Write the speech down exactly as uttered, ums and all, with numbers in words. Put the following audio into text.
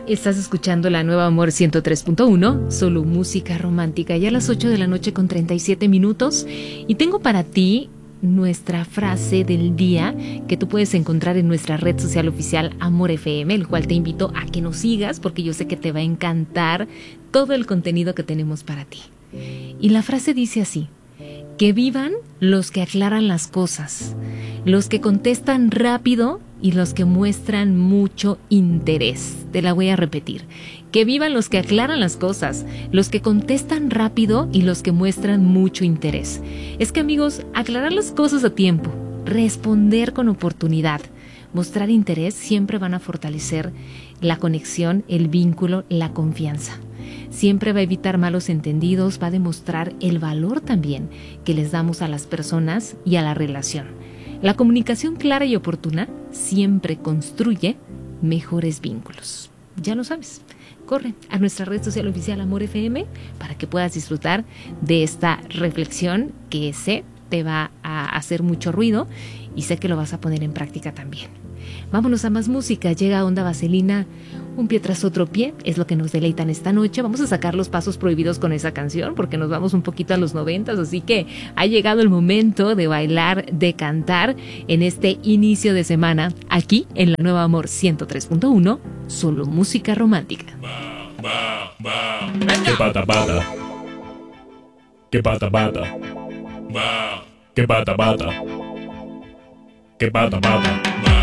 Estás escuchando la Nueva Amor ciento tres punto uno, solo música romántica, ya a las ocho de la noche con treinta y siete minutos. Y tengo para ti nuestra frase del día que tú puedes encontrar en nuestra red social oficial Amor F M, el cual te invito a que nos sigas porque yo sé que te va a encantar todo el contenido que tenemos para ti. Y la frase dice así: que vivan los que aclaran las cosas, los que contestan rápido y los que muestran mucho interés. Te la voy a repetir. Que vivan los que aclaran las cosas, los que contestan rápido y los que muestran mucho interés. Es que, amigos, aclarar las cosas a tiempo, responder con oportunidad, mostrar interés siempre van a fortalecer la conexión, el vínculo, la confianza. Siempre va a evitar malos entendidos, va a demostrar el valor también que les damos a las personas y a la relación. La comunicación clara y oportuna siempre construye mejores vínculos. Ya lo sabes. Corre a nuestra red social oficial Amor F M para que puedas disfrutar de esta reflexión que sé te va a hacer mucho ruido y sé que lo vas a poner en práctica también. Vámonos a más música. Llega Onda Vaselina, un pie tras otro pie, es lo que nos deleitan esta noche. Vamos a sacar los pasos prohibidos con esa canción porque nos vamos un poquito a los noventas, así que ha llegado el momento de bailar, de cantar en este inicio de semana aquí en la Nueva Amor ciento tres punto uno, solo música romántica. Va, va, va. Que pata pata. Que pata pata. Va. Que pata pata. Que pata pata. Va.